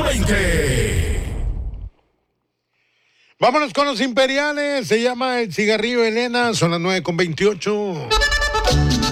2020. Vámonos con los imperiales. Se llama el cigarrillo Elena. Son las 9:28.